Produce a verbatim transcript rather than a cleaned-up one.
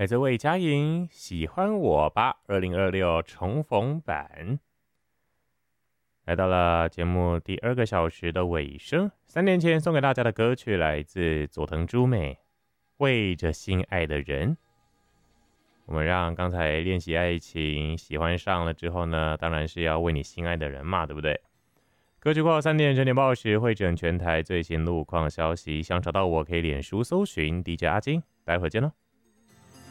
来自魏佳莹喜欢我吧二零二六重逢版。来到了节目第二个小时的尾声，三年前送给大家的歌曲来自佐藤朱美，为着心爱的人。我们让刚才练习爱情喜欢上了之后呢，当然是要为你心爱的人嘛，对不对？歌曲过后三点整点报时会整全台最新路况消息，想找到我可以脸书搜寻 D J 阿金，待会儿见喽。